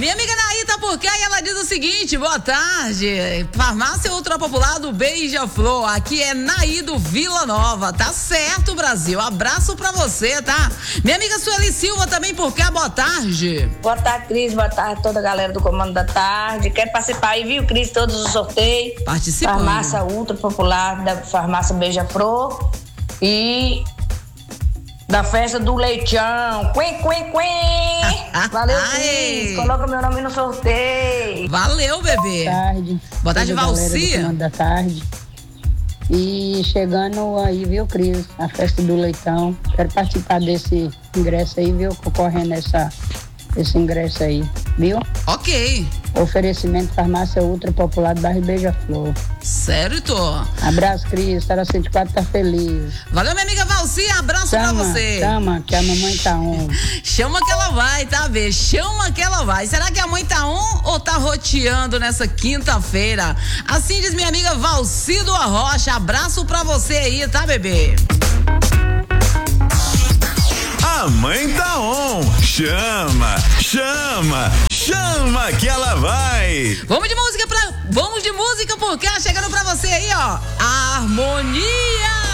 Minha amiga Naí tá por cá e ela diz o seguinte: boa tarde, farmácia ultra popular do Beija-Flor, aqui é Naí do Vila Nova, tá certo, Brasil, abraço pra você, tá? Minha amiga Sueli Silva também por cá, boa tarde. Boa tarde, Cris, boa tarde a toda a galera do Comando da Tarde, quero participar aí, viu, Cris, todos os sorteios. Participando. Farmácia ultra popular da farmácia Beija-Flor e da festa do leitão. Quen. Valeu, Cris. Coloca meu nome no sorteio. Valeu, bebê. Boa tarde. Boa tarde, Valcia. Comando da Tarde. E chegando aí, viu, Cris? A festa do leitão. Quero participar desse ingresso aí, viu? Concorrendo esse ingresso aí, viu? Ok. Oferecimento Farmácia Ultra Popular do bairro Beija-Flor. Certo. Abraço, Cris. Sara 104 tá feliz. Valeu, minha amiga Valcia. Abraço pra você. Chama, que a mamãe tá on. Chama que ela vai, tá, Bê? Chama que ela vai. Será que a mãe tá on ou tá roteando nessa quinta-feira? Assim diz minha amiga Valci do Arrocha. Abraço pra você aí, tá, bebê? A mãe tá on. Chama que ela vai. Vamos de música por cá, chegando pra você aí, ó. Harmonia.